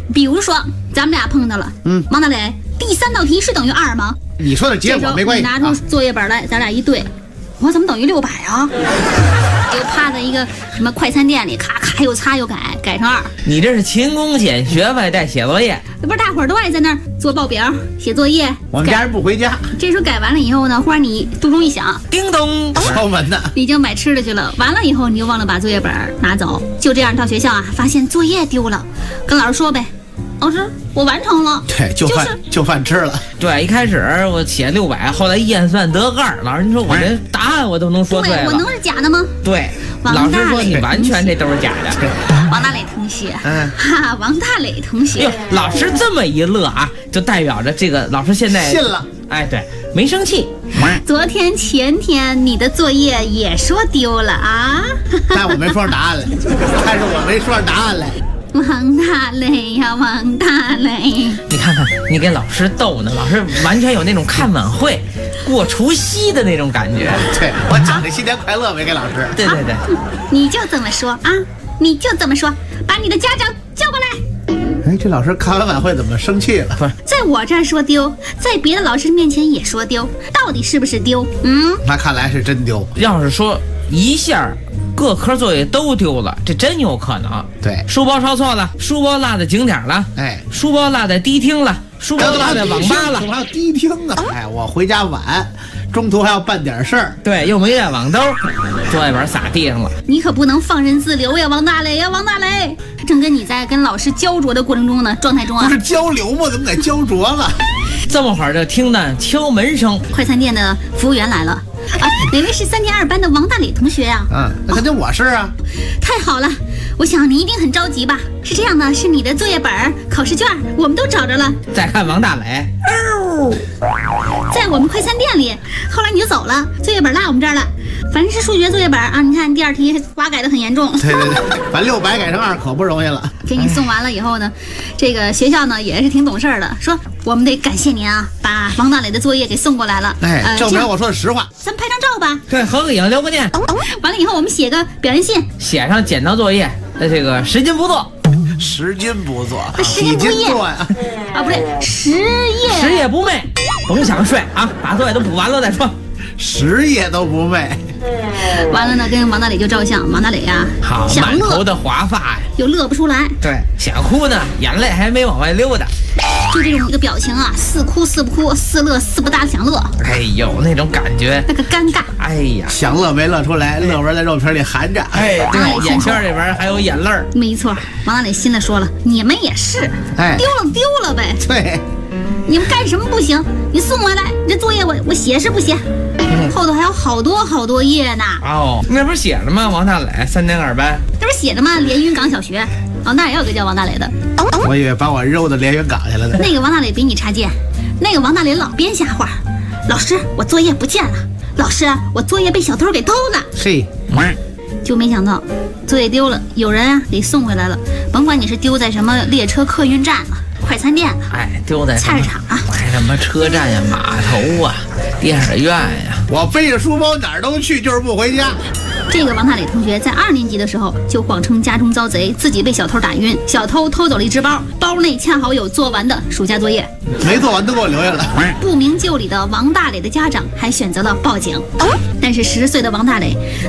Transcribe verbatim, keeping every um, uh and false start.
比如说咱们俩碰到了，嗯，王大磊，第三道题是等于二吗？ 你说的结果没关系。 你拿出作业本来，咱俩一对，我怎么等于六百啊？就趴在一个什么快餐店里，咔咔又擦又改，改成二。 你这是勤工俭学吧？带写作业， 这不是大伙儿都爱在那儿做报表、写作业。 我们家人不回家。 这时候改完了以后呢，忽然你肚中一响， 叮咚， 敲门呢。 你就买吃的去了。完了以后你就忘了把作业本拿走，就这样到学校啊，发现作业丢了，跟老师说呗。老师，我完成了。 对，就饭、就是、就饭吃了。 对，一开始我写六百，后来一验算得个二。老师，你说我这答案我都能说对了， 我能是假的吗？ 对，老师说你完全这都是假的。 王大磊同学，嗯，哈，王大磊同学， 老师这么一乐啊，就代表着这个老师现在信了。 哎，对，没生气。 昨天前天你的作业也说丢了啊？ 但我没说上答案来，但是我没说上答案来。 王大磊呀，王大磊！ 你看看，你给老师逗呢，老师完全有那种看晚会、过除夕的那种感觉。 对，我讲的新年快乐没给老师。 对对对， 你就这么说啊，你就这么说，把你的家长叫过来。 哎，这老师看完晚会怎么生气了？ 不是， 在我这儿说丢，在别的老师面前也说丢，到底是不是丢？嗯， 那看来是真丢。 要是说一下各科作业都丢了，这真有可能。 对， 书包抄错了，书包落在景点了， 哎， 书包落在迪厅了，书包落在网吧了， 还有迪厅呢。哎，我回家晚，中途还要办点事儿。 对，又没带网兜，作业本撒地上了。 你可不能放任自流呀，王大磊呀，王大磊！正跟你在跟老师焦灼的过程中呢，状态中啊， 不是交流吗？怎么给焦灼了？ 这么会儿就听到敲门声， 快餐店的服务员来了。啊，哪位是三年二班的王大磊同学呀？ 嗯，那肯定我是啊。 太好了，我想你一定很着急吧？是这样的，是你的作业本、考试卷，我们都找着了。 再看王大磊， 哦，在我们快餐店里。后来你就走了，作业本落我们这儿了。反正是数学作业本啊，你看第二题罚改的很严重。 对对对，把六百改成二可不容易了。 给你送完了以后呢，这个学校呢也是挺懂事的，说我们得感谢您啊，把王大磊的作业给送过来了。 哎，呃、证明我说的实话。 咱们拍张照吧。 对，合个影，留个念。 完了以后我们写个表扬信， 写上检查作业，呃，这个十斤不做。 十斤不做， 十斤不做呀？ 啊，不对，十夜十夜不寐，甭想睡啊，把作业都补完了再说。 十夜都不寐。 完了呢，跟王大磊就照相。王大磊呀， 好，满头的华发呀， 又乐不出来。 对，想哭呢，眼泪还没往外溜达。 就这种一个表情啊，似哭似不哭，似乐似不大想乐。 哎呦，那种感觉， 那个尴尬。 哎呀， 想乐没乐出来，乐纹在肉皮里含着。 哎，对，眼圈里边还有眼泪儿。 没错，王大磊心里说了，你们也是，哎，丢了丢了呗。 对， 你们干什么不行？你送回来，你这作业我我写是不写？嗯、后头还有好多好多页呢。 哦，那不是写着吗？王大磊三年二班， 这不是写着吗？连云港小学。哦，那也有个叫王大磊的。 我以为把我揉到连云港去了呢。 那个王大磊比你差劲，那个王大磊老编瞎话。老师，我作业不见了。老师，我作业被小偷给偷了。 嘿， 就没想到作业丢了，有人啊给送回来了。甭管你是丢在什么列车客运站了、快餐店了， 哎，丢在菜市场啊， 哎，什么车站呀、码头啊、电影院呀， 我背着书包哪儿都去，就是不回家。 这个王大磊同学在二年级的时候就谎称家中遭贼，自己被小偷打晕，小偷偷走了一只包，包内恰好有做完的暑假作业， 没做完都给我留下了。 不明就里的王大磊的家长还选择了报警，但是十岁的王大磊